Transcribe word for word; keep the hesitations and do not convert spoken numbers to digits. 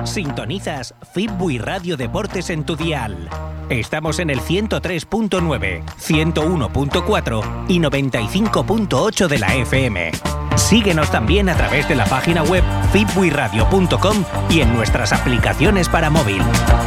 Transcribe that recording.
Sintonizas Fitbuy Radio Deportes en tu dial. Estamos en el ciento tres punto nueve, ciento uno punto cuatro y noventa y cinco punto ocho de la F M. Síguenos también a través de la página web fitbuy radio punto com y en nuestras aplicaciones para móvil.